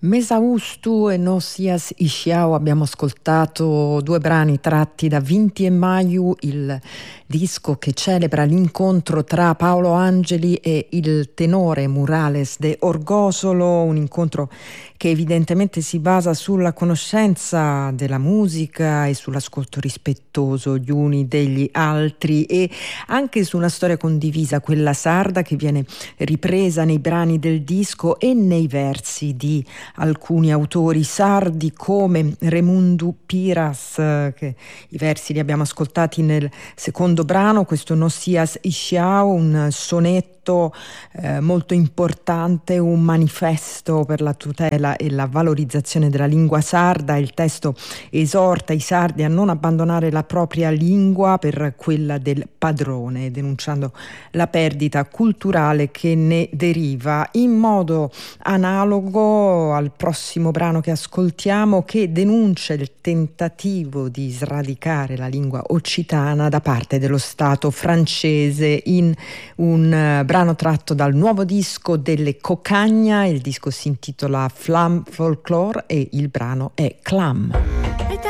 Mesaustu e Nosias Ishiao abbiamo ascoltato due brani tratti da Vinti e Maiu, il disco che celebra l'incontro tra Paolo Angeli e il tenore Murales de Orgosolo, un incontro che evidentemente si basa sulla conoscenza della musica e sull'ascolto rispettoso gli uni degli altri e anche su una storia condivisa, quella sarda, che viene ripresa nei brani del disco e nei versi di alcuni autori sardi come Remundu Piras, che i versi li abbiamo ascoltati nel secondo brano, questo Nosias Ishiao, un sonetto molto importante, un manifesto per la tutela e la valorizzazione della lingua sarda. Il testo esorta i sardi a non abbandonare la propria lingua per quella del padrone, denunciando la perdita culturale che ne deriva, in modo analogo al prossimo brano che ascoltiamo, che denuncia il tentativo di sradicare la lingua occitana da parte dello Stato francese, in un brano tratto dal nuovo disco delle Cocagna. Il disco si intitola Flamme Folklore e il brano è Clam.